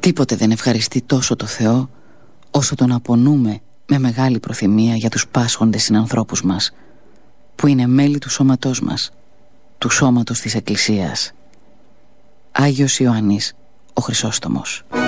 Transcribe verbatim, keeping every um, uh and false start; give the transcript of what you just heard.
Τίποτε δεν ευχαριστεί τόσο το Θεό όσο το να πονούμε με μεγάλη προθυμία για τους πάσχοντες συνανθρώπους μας, που είναι μέλη του σώματός μας, του σώματος της Εκκλησίας. Άγιος Ιωάννης ο Χρυσόστομος.